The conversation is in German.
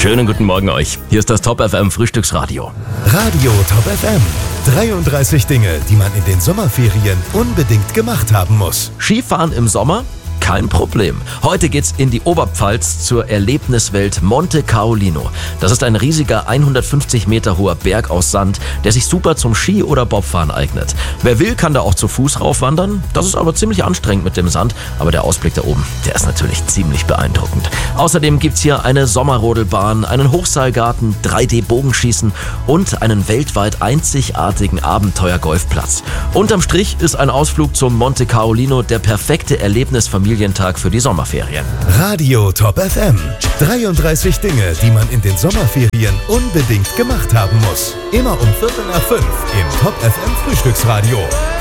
Schönen guten Morgen euch. Hier ist das Top FM Frühstücksradio. Radio Top FM. 33 Dinge, die man in den Sommerferien unbedingt gemacht haben muss. Skifahren im Sommer? Kein Problem. Heute geht's in die Oberpfalz zur Erlebniswelt Monte Caolino. Das ist ein riesiger 150 Meter hoher Berg aus Sand, der sich super zum Ski- oder Bobfahren eignet. Wer will, kann da auch zu Fuß raufwandern. Das ist aber ziemlich anstrengend mit dem Sand. Aber der Ausblick da oben, der ist natürlich ziemlich beeindruckend. Außerdem gibt's hier eine Sommerrodelbahn, einen Hochseilgarten, 3D-Bogenschießen und einen weltweit einzigartigen Abenteuer-Golfplatz. Unterm Strich ist ein Ausflug zum Monte Caolino der perfekte Erlebnisfamilientag für die Sommerferien. Radio Top FM. 33 Dinge, die man in den Sommerferien unbedingt gemacht haben muss. Immer um 4:45 im Top FM Frühstücksradio.